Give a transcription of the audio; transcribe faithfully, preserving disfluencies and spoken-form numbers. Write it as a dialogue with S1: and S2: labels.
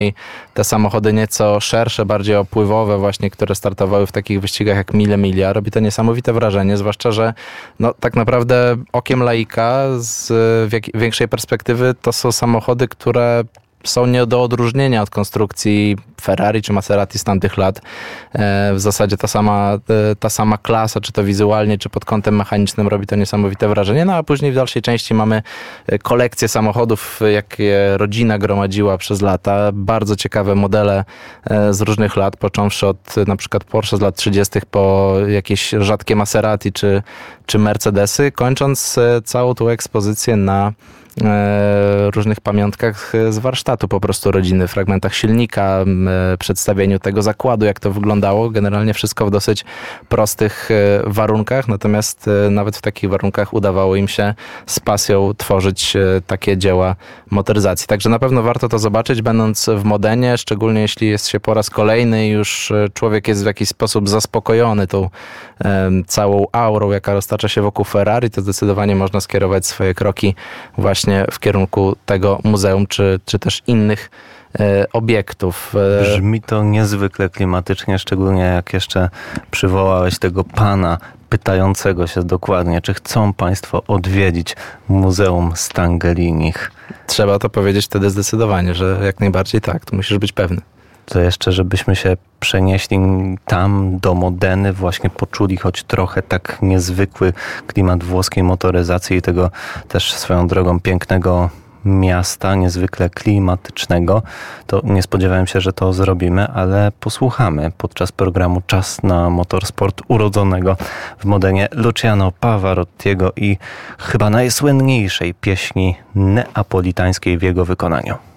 S1: te samochody nieco szersze, bardziej opływowe właśnie, które startowały w takich wyścigach jak Mille Miglia, robi to niesamowite wrażenie, zwłaszcza, że no, tak naprawdę okiem laika z wiek- większej perspektywy to są samochody, które są nie do odróżnienia od konstrukcji Ferrari czy Maserati z tamtych lat. W zasadzie ta sama, ta sama klasa, czy to wizualnie, czy pod kątem mechanicznym robi to niesamowite wrażenie. No a później w dalszej części mamy kolekcję samochodów, jakie rodzina gromadziła przez lata. Bardzo ciekawe modele z różnych lat, począwszy od na przykład Porsche z lat trzydziestych po jakieś rzadkie Maserati czy, czy Mercedesy, kończąc całą tą ekspozycję na różnych pamiątkach z warsztatu po prostu rodziny, fragmentach silnika, przedstawieniu tego zakładu, jak to wyglądało. Generalnie wszystko w dosyć prostych warunkach, natomiast nawet w takich warunkach udawało im się z pasją tworzyć takie dzieła motoryzacji. Także na pewno warto to zobaczyć, będąc w Modenie, szczególnie jeśli jest się po raz kolejny i już człowiek jest w jakiś sposób zaspokojony tą całą aurą, jaka roztacza się wokół Ferrari, to zdecydowanie można skierować swoje kroki właśnie w kierunku tego muzeum, czy, czy też innych e, obiektów.
S2: Brzmi to niezwykle klimatycznie, szczególnie jak jeszcze przywołałeś tego pana pytającego się dokładnie, czy chcą państwo odwiedzić Muzeum Stangelinich.
S1: Trzeba to powiedzieć wtedy zdecydowanie, że jak najbardziej tak, to musisz być pewny.
S2: To jeszcze, żebyśmy się przenieśli tam do Modeny, właśnie poczuli choć trochę tak niezwykły klimat włoskiej motoryzacji i tego też swoją drogą pięknego miasta, niezwykle klimatycznego, to nie spodziewałem się, że to zrobimy, ale posłuchamy podczas programu Czas na Motorsport urodzonego w Modenie Luciano Pavarottiego i chyba najsłynniejszej pieśni neapolitańskiej w jego wykonaniu.